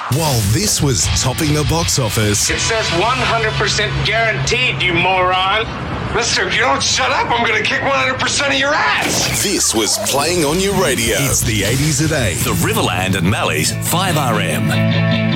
While this was topping the box office, It says 100% guaranteed, you moron. Mister, if you don't shut up, I'm going to kick 100% of your ass. this was playing on your radio. It's the 80s at 8. The Riverland and Mally's 5RM.